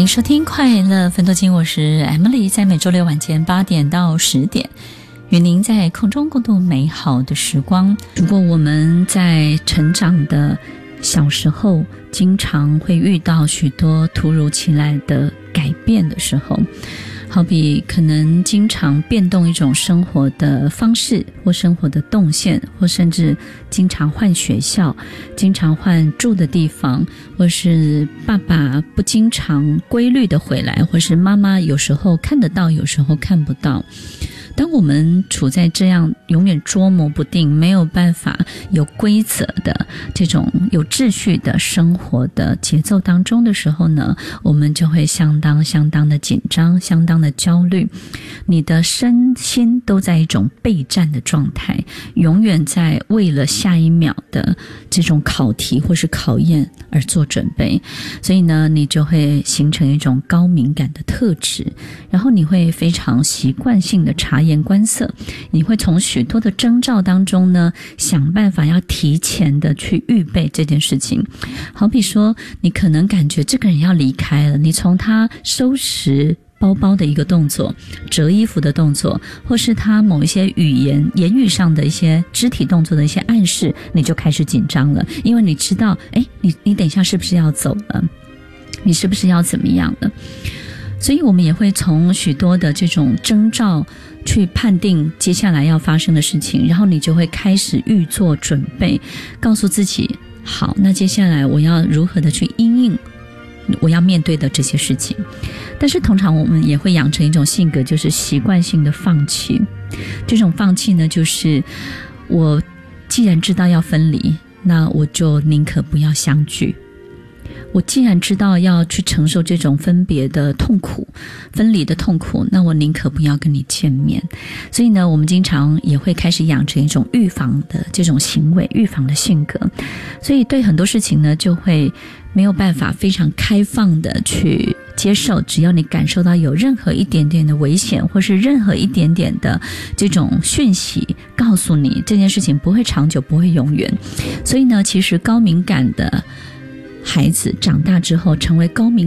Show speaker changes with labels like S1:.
S1: 收听快乐分多金，我是 Emily， 在每周六晚间8点到10点，与您在空中共度美好的时光。如果我们在成长的小时候，经常会遇到许多突如其来的改变的时候，好比可能经常变动一种生活的方式或生活的动线，或甚至经常换学校，经常换住的地方，或是爸爸不经常规律的回来，或是妈妈有时候看得到有时候看不到。当我们处在这样永远捉摸不定，没有办法有规则的这种有秩序的生活的节奏当中的时候呢，我们就会相当的紧张，相当的焦虑，你的身心都在一种备战的状态，永远在为了下一秒的这种考题或是考验而做准备。所以呢，你就会形成一种高敏感的特质，然后你会非常习惯性的察言观色，你会从许多的征兆当中呢，想办法要提前的去预备这件事情。好比说，你可能感觉这个人要离开了，你从他收拾包包的一个动作，折衣服的动作，或是他某一些言语上的一些肢体动作的一些暗示，你就开始紧张了，因为你知道，你等一下是不是要走了？你是不是要怎么样了？所以我们也会从许多的这种征兆去判定接下来要发生的事情，然后你就会开始预做准备，告诉自己，好，那接下来我要如何的去因应我要面对的这些事情。但是通常我们也会养成一种性格，就是习惯性的放弃。这种放弃呢，就是我既然知道要分离，那我就宁可不要相聚。我既然知道要去承受这种分别的痛苦，分离的痛苦，那我宁可不要跟你见面。所以呢，我们经常也会开始养成一种预防的这种行为，预防的性格。所以对很多事情呢，就会没有办法非常开放的去接受，只要你感受到有任何一点点的危险，或是任何一点点的这种讯息告诉你这件事情不会长久，不会永远。所以呢，其实高敏感的孩子长大之后成为高敏